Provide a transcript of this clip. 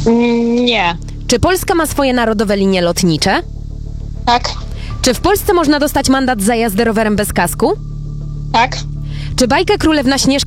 Nie. Czy Polska ma swoje narodowe linie lotnicze? Tak. Czy w Polsce można dostać mandat za jazdę rowerem bez kasku? Tak. Czy bajka Królewna Śnieżka